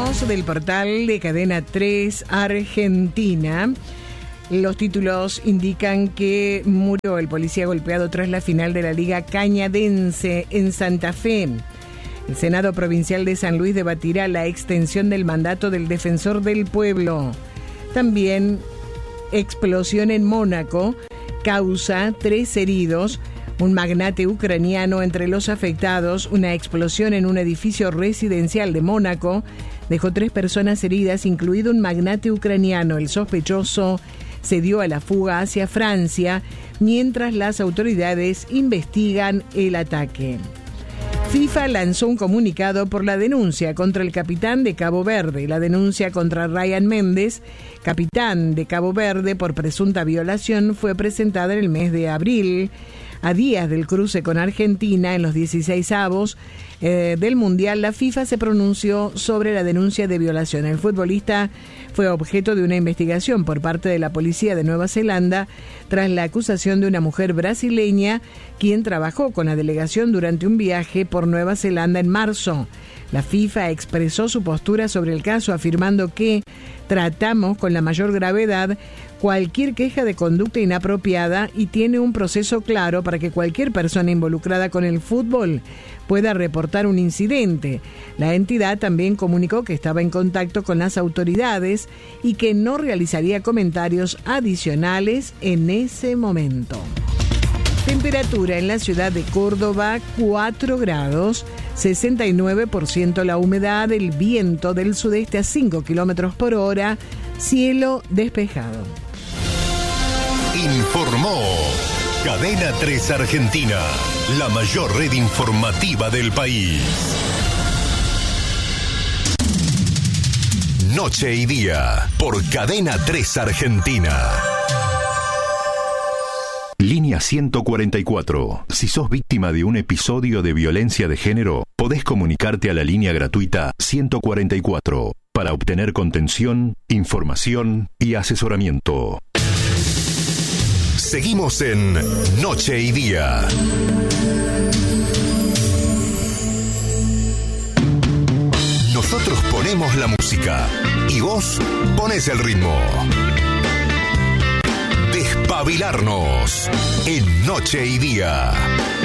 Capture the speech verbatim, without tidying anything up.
Seguimos del portal de Cadena tres Argentina. Los títulos indican que murió el policía golpeado tras la final de la Liga Cañadense en Santa Fe. El Senado Provincial de San Luis debatirá la extensión del mandato del Defensor del Pueblo. También explosión en Mónaco causa tres heridos. Un magnate ucraniano entre los afectados. Una explosión en un edificio residencial de Mónaco dejó tres personas heridas, incluido un magnate ucraniano. El sospechoso se dio a la fuga hacia Francia, mientras las autoridades investigan el ataque. FIFA lanzó un comunicado por la denuncia contra el capitán de Cabo Verde. La denuncia contra Ryan Méndez, capitán de Cabo Verde, por presunta violación fue presentada en el mes de abril, a días del cruce con Argentina en los dieciseisavos eh, del Mundial. La FIFA se pronunció sobre la denuncia de violación. El futbolista fue objeto de una investigación por parte de la policía de Nueva Zelanda tras la acusación de una mujer brasileña quien trabajó con la delegación durante un viaje por Nueva Zelanda en marzo. La FIFA expresó su postura sobre el caso, afirmando que tratamos con la mayor gravedad cualquier queja de conducta inapropiada y tiene un proceso claro para que cualquier persona involucrada con el fútbol pueda reportar un incidente. La entidad también comunicó que estaba en contacto con las autoridades y que no realizaría comentarios adicionales en ese momento. Temperatura en la ciudad de Córdoba, cuatro grados, sesenta y nueve por ciento la humedad, el viento del sudeste a cinco kilómetros por hora, cielo despejado. Informó Cadena tres Argentina, la mayor red informativa del país. Noche y día, por Cadena tres Argentina. Línea ciento cuarenta y cuatro. Si sos víctima de un episodio de violencia de género, podés comunicarte a la línea gratuita ciento cuarenta y cuatro para obtener contención, información y asesoramiento. Seguimos en Noche y Día. Nosotros ponemos la música y vos ponés el ritmo. Despabilarnos en Noche y Día.